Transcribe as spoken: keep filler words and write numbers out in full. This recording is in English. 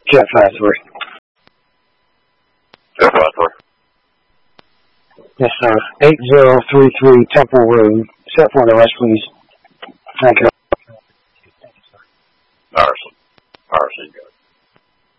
Jet five three. Jet five three. Yes, sir. eight zero three three Temple Road. Set for the rest, please. Thank you. All right, sir. All right, see you guys.